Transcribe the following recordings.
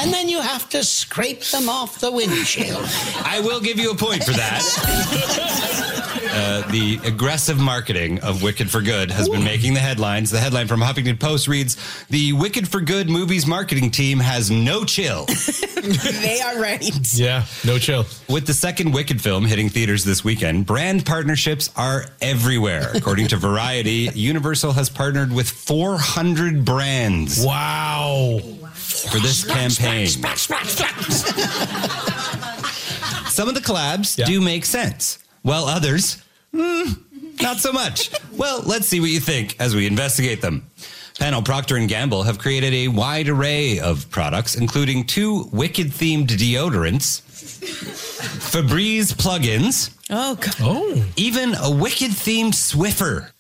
and then you have to scrape them off the windshield. I will give you a point for that. The aggressive marketing of Wicked for Good has been making the headlines. The headline from Huffington Post reads, "The Wicked for Good movies marketing team has no chill." They are right. Yeah, no chill. With the second Wicked film hitting theaters this weekend, brand partnerships are everywhere. According to Variety, Universal has partnered with 400 brands. Wow. For this campaign. Some of the collabs do make sense, while others, not so much. Well, let's see what you think as we investigate them. Panel Procter & Gamble have created a wide array of products, including 2 Wicked-themed deodorants, Febreze plugins, even a Wicked-themed Swiffer.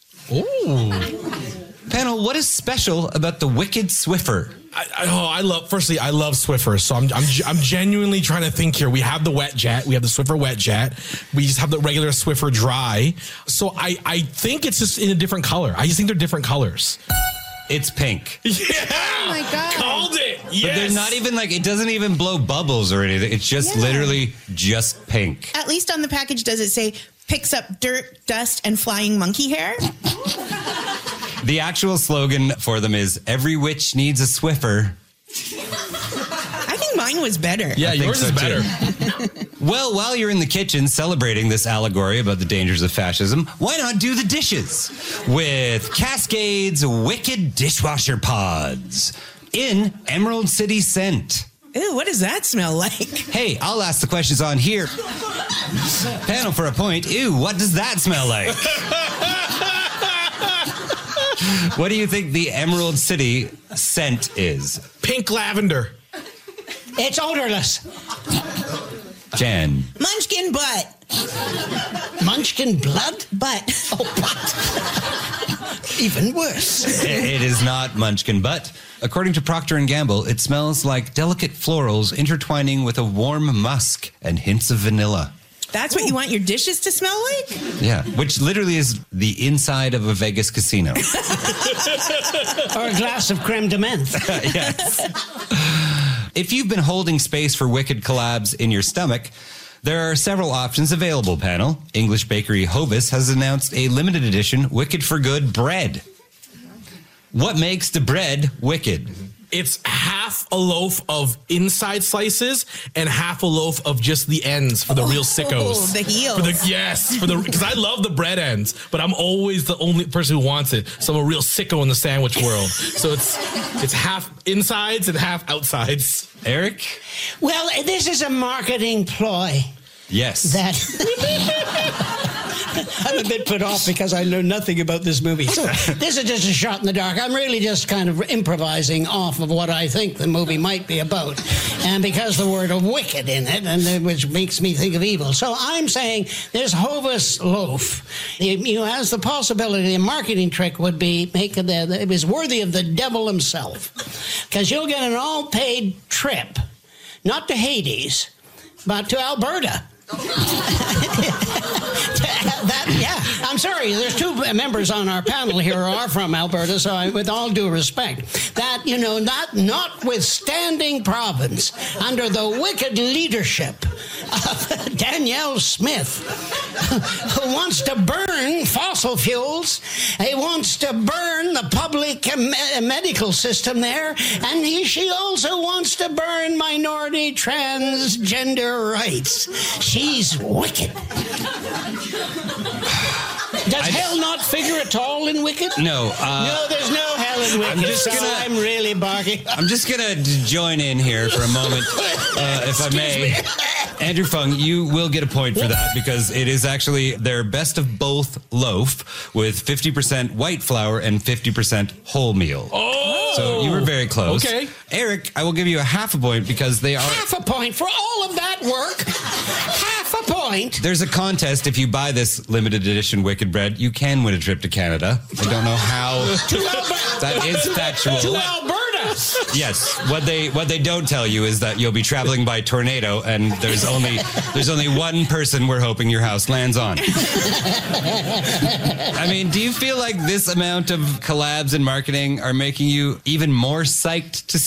Panel, what is special about the Wicked Swiffer? I love Swiffer. So I'm genuinely trying to think here. We have the wet jet. We have the Swiffer wet jet. We just have the regular Swiffer dry. So I think it's just in a different color. I just think they're different colors. It's pink. Yeah. Oh my God. Called it. Yes. But they're not even it doesn't even blow bubbles or anything. It's just literally just pink. At least on the package, does it say picks up dirt, dust, and flying monkey hair? The actual slogan for them is "Every witch needs a Swiffer." I think mine was better. Yeah, yours is better. Well, while you're in the kitchen celebrating this allegory about the dangers of fascism, why not do the dishes with Cascade's Wicked Dishwasher Pods in Emerald City Scent? Ew, what does that smell like? Hey, I'll ask the questions on here. Panel for a point. Ew, what does that smell like? What do you think the Emerald City scent is? Pink lavender. It's odorless. Jen. Munchkin butt. Munchkin blood? Butt. Oh, butt. Even worse. It is not Munchkin butt. According to Procter & Gamble, it smells like delicate florals intertwining with a warm musk and hints of vanilla. That's what you want your dishes to smell like? Yeah, which literally is the inside of a Vegas casino. Or a glass of creme de menthe. Yes. If you've been holding space for Wicked collabs in your stomach, there are several options available, panel. English bakery Hovis has announced a limited edition Wicked for Good bread. What makes the bread wicked? It's half a loaf of inside slices and half a loaf of just the ends for the real sickos. The heels. Because I love the bread ends, but I'm always the only person who wants it. So I'm a real sicko in the sandwich world. So it's half insides and half outsides. Eric? Well, this is a marketing ploy. Yes. I'm a bit put off because I know nothing about this movie. So this is just a shot in the dark. I'm really just kind of improvising off of what I think the movie might be about. And because the word of wicked in it, and which makes me think of evil. So I'm saying this Hovis loaf, has the possibility, a marketing trick would be it was worthy of the devil himself. Because you'll get an all-paid trip, not to Hades, but to Alberta. I'm sorry, there's 2 members on our panel here who are from Alberta, so with all due respect, that, notwithstanding province, under the wicked leadership of Danielle Smith, who wants to burn fossil fuels, he wants to burn the public medical system there, and she also wants to burn minority transgender rights. She's wicked. Does hell not figure at all in Wicked? No. No, there's no hell in Wicked. I'm really barking. I'm just going to join in here for a moment, if I may. Andrew Fung, you will get a point for that because it is actually their best of both loaf with 50% white flour and 50% wholemeal. Oh! So you were very close. Okay. Eric, I will give you a half a point because they are... Half a point for all of that work? Half a point? There's a contest. If you buy this limited edition Wicked bread, you can win a trip to Canada. I don't know how... That is factual. To Alberta! Yes. What they don't tell you is that you'll be traveling by tornado and there's only one person we're hoping your house lands on. I mean, do you feel like this amount of collabs and marketing are making you even more psyched to